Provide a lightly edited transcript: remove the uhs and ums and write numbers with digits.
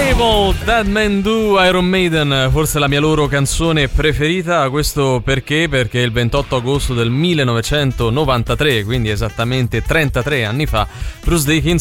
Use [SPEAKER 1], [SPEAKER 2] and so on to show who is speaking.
[SPEAKER 1] Label, Dead Man Do, Iron Maiden, forse la mia loro canzone preferita. Questo perché? Perché il 28 agosto del 1993, quindi esattamente 33 anni fa, Bruce Dickinson